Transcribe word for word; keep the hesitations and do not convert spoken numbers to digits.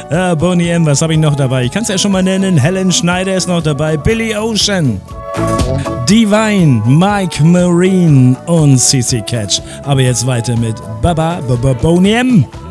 Äh, Boney M, was habe ich noch dabei? Ich kann es ja schon mal nennen. Helen Schneider ist noch dabei. Billy Ocean. Divine, Mike Marine und C C Catch. Aber jetzt weiter mit Baba, Baba Boney M.